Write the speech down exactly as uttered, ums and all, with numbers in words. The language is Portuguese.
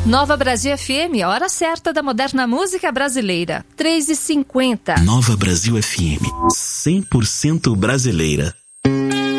Nova Brasil F M, a hora certa da moderna música brasileira. três e cinquenta. Nova Brasil F M, cem por cento brasileira.